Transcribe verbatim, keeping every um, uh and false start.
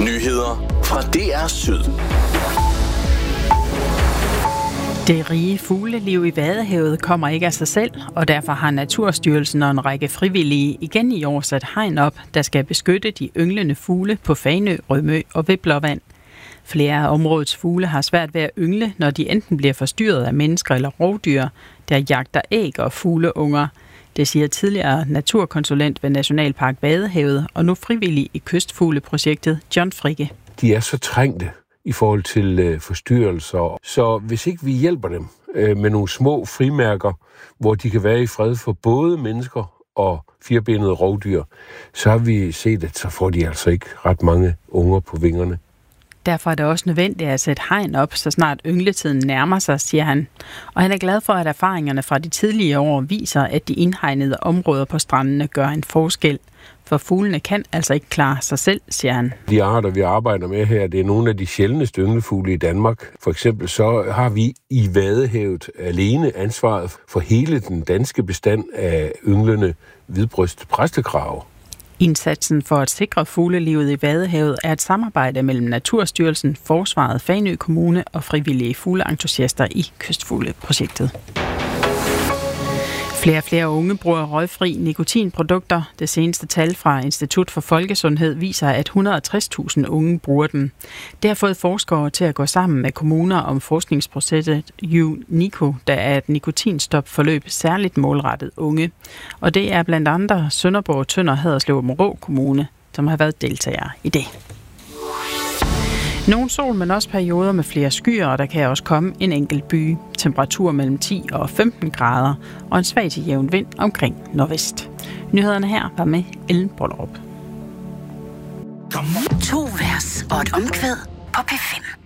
Nyheder fra D R Syd. Det rige fugleliv i Vadehavet kommer ikke af sig selv, og derfor har Naturstyrelsen og en række frivillige igen i år sat hegn op, der skal beskytte de ynglende fugle på Fanø, Rømø og ved Blåvand. Flere af områdets fugle har svært ved at yngle, når de enten bliver forstyrret af mennesker eller rovdyr, der jagter æg og fugleunger. Det siger tidligere naturkonsulent ved Nationalpark Vadehavet og nu frivillig i kystfugleprojektet John Fricke. De er så trængte i forhold til øh, forstyrrelser. Så hvis ikke vi hjælper dem øh, med nogle små frimærker, hvor de kan være i fred for både mennesker og firbenede rovdyr, så har vi set, at så får de altså ikke ret mange unger på vingerne. Derfor er det også nødvendigt at sætte hegn op, så snart yngletiden nærmer sig, siger han. Og han er glad for, at erfaringerne fra de tidligere år viser, at de indhegnede områder på strandene gør en forskel. For fuglene kan altså ikke klare sig selv, siger han. De arter, vi arbejder med her, det er nogle af de sjældneste ynglefugle i Danmark. For eksempel så har vi i Vadehavet alene ansvaret for hele den danske bestand af ynglende hvidbryst præstekrave. Indsatsen for at sikre fuglelivet i Vadehavet er et samarbejde mellem Naturstyrelsen, Forsvaret, Fanø Kommune og frivillige fugleentusiaster i kystfugleprojektet. Flere og flere unge bruger røgfri nikotinprodukter. Det seneste tal fra Institut for Folkesundhed viser, at et hundrede og tres tusind unge bruger dem. Det har fået forskere til at gå sammen med kommuner om forskningsprojektet UNICO, der er et nikotinstopforløb særligt målrettet unge. Og det er blandt andre Sønderborg, Tønder, Haderslev og Morå Kommune, som har været deltagere i det. Nogle sol, men også perioder med flere skyer, og der kan også komme en enkelt by. Temperatur mellem ti og femten grader, og en svag til jævn vind omkring nordvest. Nyhederne her var med Ellen Bollerup. To vers og et omkvæd på P fem.